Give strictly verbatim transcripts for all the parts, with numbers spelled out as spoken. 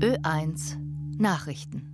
Ö eins Nachrichten.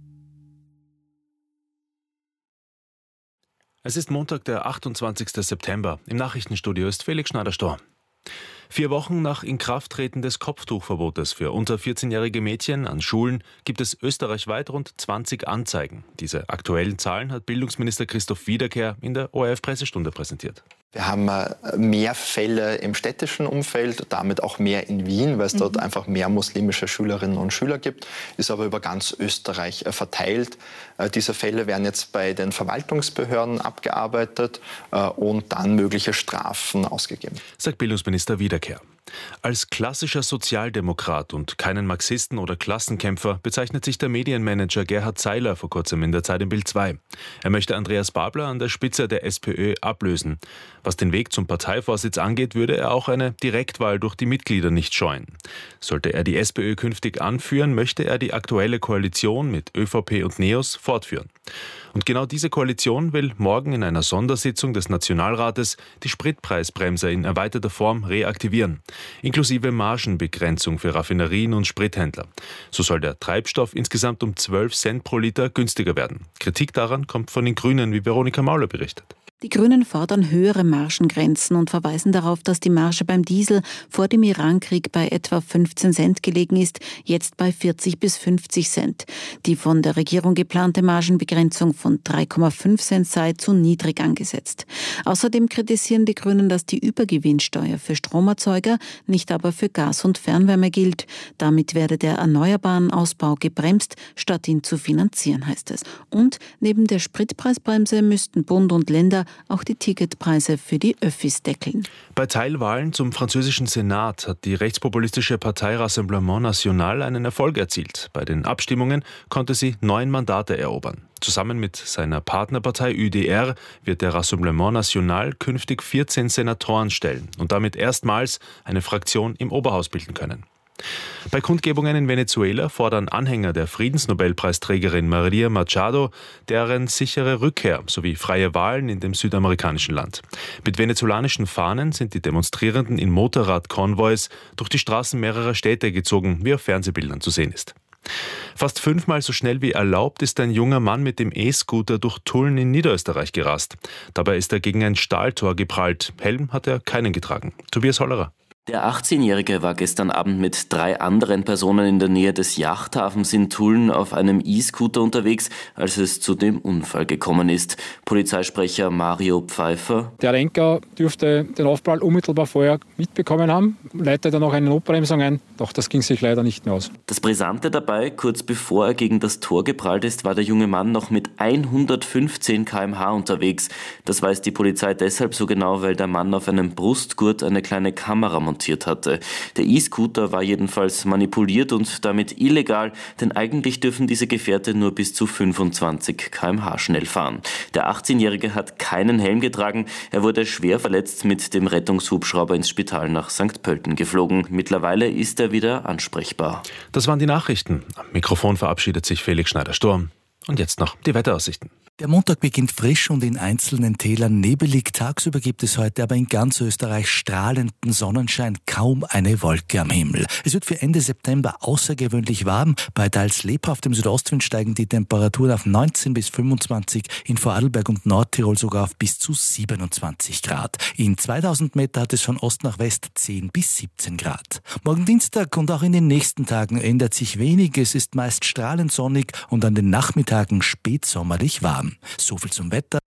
Es ist Montag, der achtundzwanzigste September. Im Nachrichtenstudio ist Felix Schneider-Storr. Vier Wochen nach Inkrafttreten des Kopftuchverbotes für unter vierzehnjährige Mädchen an Schulen gibt es österreichweit rund zwanzig Anzeigen. Diese aktuellen Zahlen hat Bildungsminister Christoph Wiederkehr in der O R F-Pressestunde präsentiert. Wir haben mehr Fälle im städtischen Umfeld, damit auch mehr in Wien, weil es dort mhm. einfach mehr muslimische Schülerinnen und Schüler gibt, ist aber über ganz Österreich verteilt. Diese Fälle werden jetzt bei den Verwaltungsbehörden abgearbeitet und dann mögliche Strafen ausgegeben. Sagt Bildungsminister Wiederkehr. Als klassischer Sozialdemokrat und keinen Marxisten oder Klassenkämpfer bezeichnet sich der Medienmanager Gerhard Seiler vor kurzem in der Zeit im Bild zwei. Er möchte Andreas Babler an der Spitze der SPÖ ablösen. Was den Weg zum Parteivorsitz angeht, würde er auch eine Direktwahl durch die Mitglieder nicht scheuen. Sollte er die SPÖ künftig anführen, möchte er die aktuelle Koalition mit ÖVP und NEOS fortführen. Und genau diese Koalition will morgen in einer Sondersitzung des Nationalrates die Spritpreisbremse in erweiterter Form reaktivieren, inklusive Margenbegrenzung für Raffinerien und Sprithändler. So soll der Treibstoff insgesamt um zwölf Cent pro Liter günstiger werden. Kritik daran kommt von den Grünen, wie Veronika Mauler berichtet. Die Grünen fordern höhere Margengrenzen und verweisen darauf, dass die Marge beim Diesel vor dem Irankrieg bei etwa fünfzehn Cent gelegen ist, jetzt bei vierzig bis fünfzig Cent. Die von der Regierung geplante Margenbegrenzung von drei Komma fünf Cent sei zu niedrig angesetzt. Außerdem kritisieren die Grünen, dass die Übergewinnsteuer für Stromerzeuger, nicht aber für Gas und Fernwärme gilt. Damit werde der erneuerbaren Ausbau gebremst, statt ihn zu finanzieren, heißt es. Und neben der Spritpreisbremse müssten Bund und Länder auch die Ticketpreise für die Öffis deckeln. Bei Teilwahlen zum französischen Senat hat die rechtspopulistische Partei Rassemblement National einen Erfolg erzielt. Bei den Abstimmungen konnte sie neun Mandate erobern. Zusammen mit seiner Partnerpartei Ü D R wird der Rassemblement National künftig vierzehn Senatoren stellen und damit erstmals eine Fraktion im Oberhaus bilden können. Bei Kundgebungen in Venezuela fordern Anhänger der Friedensnobelpreisträgerin Maria Machado deren sichere Rückkehr sowie freie Wahlen in dem südamerikanischen Land. Mit venezolanischen Fahnen sind die Demonstrierenden in Motorradkonvois durch die Straßen mehrerer Städte gezogen, wie auf Fernsehbildern zu sehen ist. Fast fünfmal so schnell wie erlaubt ist ein junger Mann mit dem E-Scooter durch Tulln in Niederösterreich gerast. Dabei ist er gegen ein Stahltor geprallt. Helm hat er keinen getragen. Tobias Hollerer. Der achtzehnjährige war gestern Abend mit drei anderen Personen in der Nähe des Yachthafens in Tulln auf einem E-Scooter unterwegs, als es zu dem Unfall gekommen ist. Polizeisprecher Mario Pfeiffer. Der Lenker dürfte den Aufprall unmittelbar vorher mitbekommen haben, leitete dann auch eine Notbremsung ein, doch das ging sich leider nicht mehr aus. Das Brisante dabei, kurz bevor er gegen das Tor geprallt ist, war der junge Mann noch mit hundertfünfzehn Kilometer pro Stunde unterwegs. Das weiß die Polizei deshalb so genau, weil der Mann auf einem Brustgurt eine kleine Kamera montiert hatte. Der E-Scooter war jedenfalls manipuliert und damit illegal, denn eigentlich dürfen diese Gefährte nur bis zu fünfundzwanzig Kilometer pro Stunde schnell fahren. Der achtzehnjährige hat keinen Helm getragen, er wurde schwer verletzt mit dem Rettungshubschrauber ins Spital nach Sankt Pölten geflogen. Mittlerweile ist er wieder ansprechbar. Das waren die Nachrichten. Am Mikrofon verabschiedet sich Felix Schneider-Storr. Und jetzt noch die Wetteraussichten. Der Montag beginnt frisch und in einzelnen Tälern nebelig. Tagsüber gibt es heute aber in ganz Österreich strahlenden Sonnenschein, kaum eine Wolke am Himmel. Es wird für Ende September außergewöhnlich warm. Bei teils lebhaftem Südostwind steigen die Temperaturen auf neunzehn bis fünfundzwanzig, in Vorarlberg und Nordtirol sogar auf bis zu siebenundzwanzig Grad. In zweitausend Meter hat es von Ost nach West zehn bis siebzehn Grad. Morgen Dienstag und auch in den nächsten Tagen ändert sich wenig. Es ist meist strahlend sonnig und an den Nachmittagen spätsommerlich warm. So viel zum Wetter.